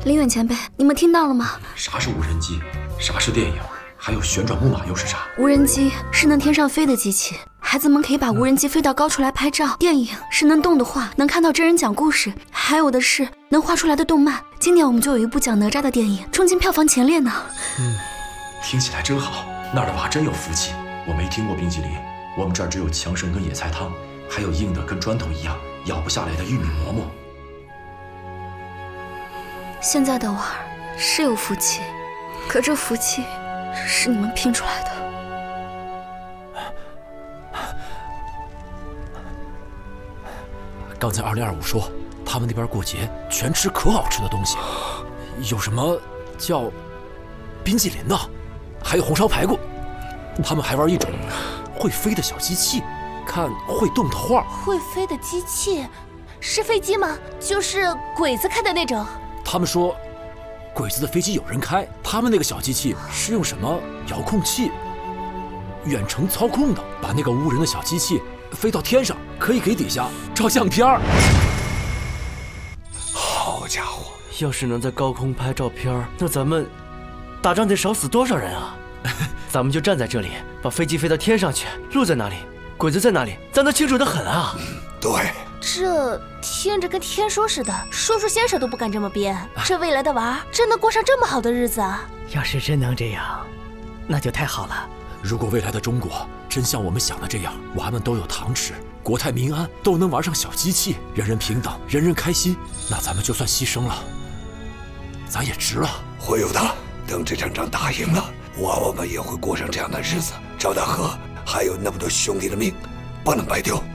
林远前辈，你们听到了吗？ 啥是无人机？啥是电影？还有旋转木马又是啥？ 无人机是能天上飞的机器，孩子们可以把无人机飞到高处来拍照。电影是能动的画，能看到真人讲故事，还有的是能画出来的动漫。今年我们就有一部讲哪吒的电影，冲进票房前列呢。 听起来真好，那儿的娃真有福气。我没听过冰淇淋，我们这儿只有强生跟野菜汤，还有硬的跟砖头一样咬不下来的玉米馍馍。 现在的娃儿是有福气，可这福气是你们拼出来的。 刚才202说，他们那边过节全吃可好吃的东西，有什么叫冰淇淋的，还有红烧排骨。他们还玩一种会飞的小机器，看会动的画。 会飞的机器是飞机吗？就是鬼子开的那种。 他们说鬼子的飞机有人开，他们那个小机器是用什么遥控器远程操控的，把那个无人的小机器飞到天上，可以给底下照相片。 好家伙， 要是能在高空拍照片，那咱们打仗得少死多少人啊！咱们就站在这里，把飞机飞到天上去，路在哪里，鬼子在哪里，咱都清楚得很啊！ 对， 这听着跟天书似的，叔叔先生都不敢这么编。这未来的娃真能过上这么好的日子啊！ 要是真能这样，那就太好了。 如果未来的中国真像我们想的这样，娃们都有糖吃，国泰民安，都能玩上小机器，人人平等，人人开心，那咱们就算牺牲了，咱也值了。 会有的，等这场仗打赢了，娃娃们也会过上这样的日子。赵大河还有那么多兄弟的命，不能白丢。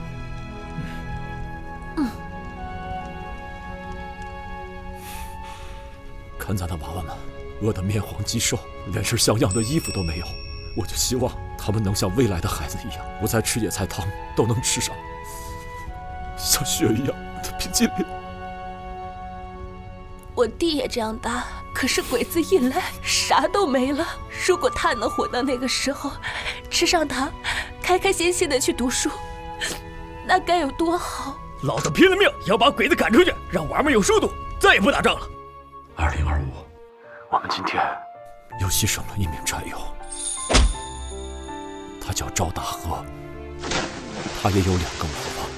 看咱的娃娃们饿得面黄肌瘦，连身像样的衣服都没有，我就希望他们能像未来的孩子一样，不再吃野菜汤，都能吃上像雪一样的冰淇淋。 我弟也这样大，可是鬼子一来，啥都没了。如果他能活到那个时候，吃上糖，开开心心的去读书，那该有多好！ 老子拼了命要把鬼子赶出去，让娃们有收入，再也不打仗了。 2025，我们今天又牺牲了一名战友，他叫赵大河，他也有2个娃娃。